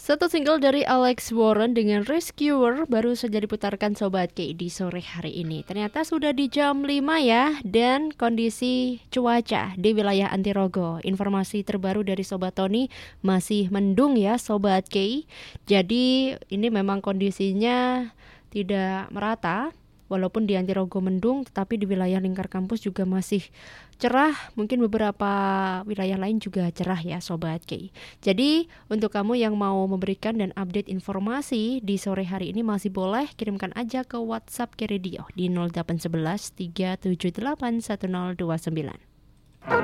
Satu single dari Alex Warren dengan Rescuer baru saja diputarkan Sobat Ki di sore hari ini. Ternyata sudah di jam 5 ya, dan kondisi cuaca di wilayah Antirogo. Informasi terbaru dari Sobat Tony masih mendung ya Sobat Ki. Jadi ini memang kondisinya tidak merata. Walaupun di Antirogo mendung, tetapi di wilayah lingkar kampus juga masih cerah. Mungkin beberapa wilayah lain juga cerah ya Sobat Ki. Jadi untuk kamu yang mau memberikan dan update informasi di sore hari ini masih boleh kirimkan aja ke WhatsApp Ki Radio di 0811 378 1029.